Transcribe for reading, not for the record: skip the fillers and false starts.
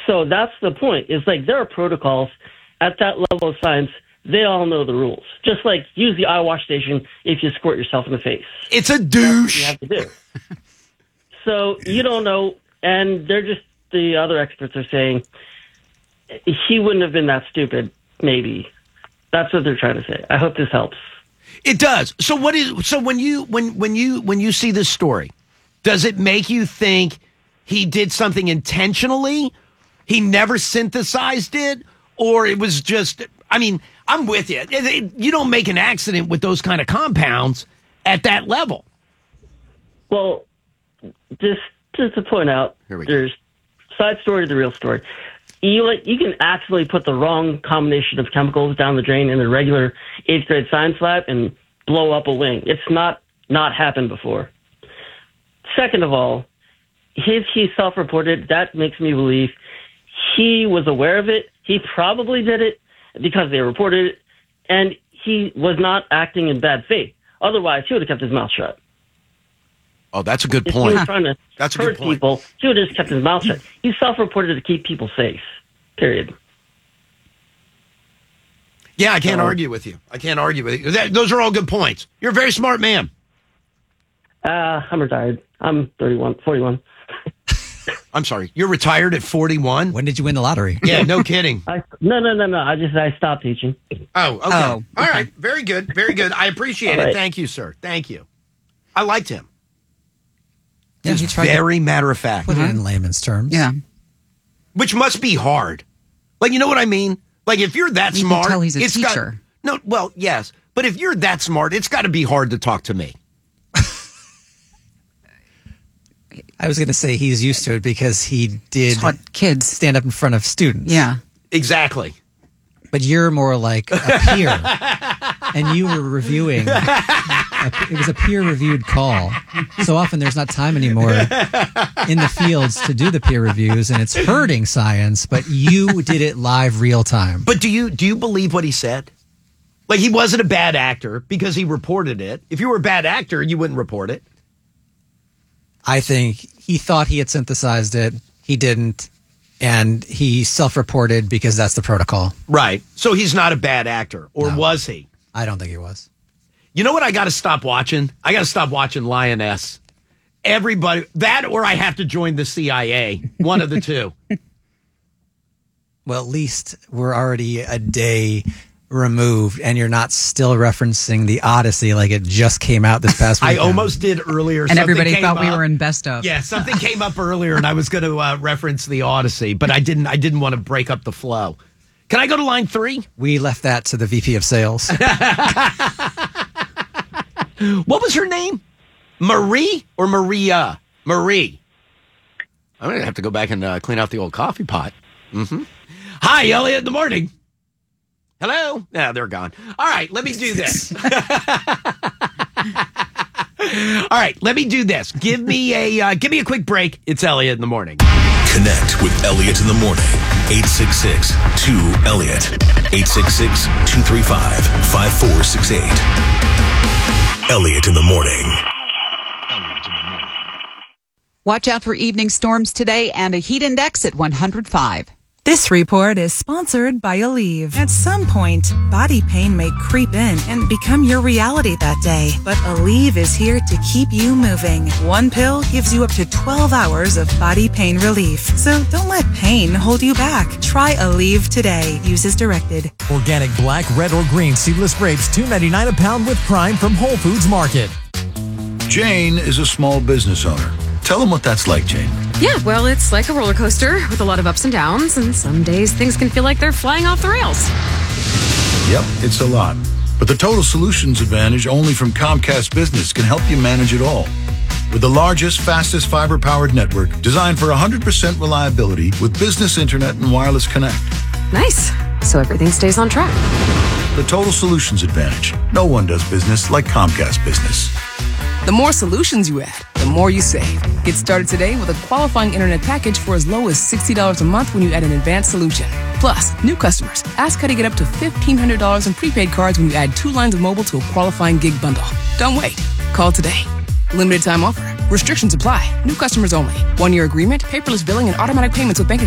So that's the point. It's like there are protocols at that level of science. They all know the rules. Just like use the eye wash station if you squirt yourself in the face. It's a douche. That's what you have to do. So you don't know, and the other experts are saying he wouldn't have been that stupid. Maybe that's what they're trying to say. I hope this helps. It does. So when you see this story, does it make you think he did something intentionally? He never synthesized it, or it was just? I mean, I'm with you. You don't make an accident with those kind of compounds at that level. Well, just to point out, there's side story to the real story. You can actually put the wrong combination of chemicals down the drain in the regular 8th grade science lab and blow up a wing. It's not happened before. Second of all, he self-reported, that makes me believe he was aware of it. He probably did it because they reported it, and he was not acting in bad faith. Otherwise, he would have kept his mouth shut. Oh, that's a good point. If he was trying to hurt people, he would have just kept his mouth shut. He self-reported to keep people safe, period. Yeah, I can't argue with you. Those are all good points. You're a very smart man. I'm retired. I'm 41. I'm sorry. You're retired at 41? When did you win the lottery? Yeah, no kidding. No. I stopped teaching. Oh, okay. All right. Very good. Very good. I appreciate it. Thank you, sir. Thank you. I liked him. Yeah, he tried very matter of fact. Put it in layman's terms. Yeah. Which must be hard. Like, you know what I mean? Like, if you're that smart. You can tell he's a teacher. Yes. But if you're that smart, it's got to be hard to talk to me. I was going to say he's used to it because he did taught kids stand up in front of students. Yeah. Exactly. But you're more like a peer. And you were reviewing. It was a peer-reviewed call. So often there's not time anymore in the fields to do the peer reviews, and it's hurting science, but you did it live real time. But do you believe what he said? Like, he wasn't a bad actor because he reported it. If you were a bad actor, you wouldn't report it. I think he thought he had synthesized it. He didn't. And he self-reported because that's the protocol. Right. So he's not a bad actor. Or was he? I don't think he was. You know what I got to stop watching? I got to stop watching Lioness. Everybody, that or I have to join the CIA. One of the two. Well, at least we're already a day removed, and you're not still referencing the Odyssey like it just came out this past weekend. I almost did earlier. And everybody thought we were in best of. Yeah, something came up earlier, and I was going to reference the Odyssey, but I didn't want to break up the flow. Can I go to line 3? We left that to the VP of sales. What was her name? Marie or Maria? Marie. I'm going to have to go back and clean out the old coffee pot. Mm-hmm. Hi, Elliot in the morning. Hello? No, they're gone. All right, let me do this. All right, let me do this. Give me a quick break. It's Elliot in the morning. Connect with Elliot in the morning. 866-2-ELLIOT. 866-235-5468. Elliot in the morning. Watch out for evening storms today and a heat index at 105. This report is sponsored by Aleve. At some point, body pain may creep in and become your reality that day. But Aleve is here to keep you moving. One pill gives you up to 12 hours of body pain relief. So don't let pain hold you back. Try Aleve today. Use as directed. Organic black, red, or green seedless grapes, $2.99 a pound with Prime from Whole Foods Market. Jane is a small business owner. Tell them what that's like, Jane. Yeah, well, it's like a roller coaster with a lot of ups and downs, and some days things can feel like they're flying off the rails. Yep, it's a lot. But the Total Solutions Advantage only from Comcast Business can help you manage it all. With the largest, fastest fiber-powered network designed for 100% reliability with business internet and wireless connect. Nice. So everything stays on track. The Total Solutions Advantage. No one does business like Comcast Business. The more solutions you add, the more you save. Get started today with a qualifying internet package for as low as $60 a month when you add an advanced solution. Plus, new customers, ask how to get up to $1,500 in prepaid cards when you add 2 lines of mobile to a qualifying gig bundle. Don't wait. Call today. Limited time offer. Restrictions apply. New customers only. 1-year agreement, paperless billing, and automatic payments with bank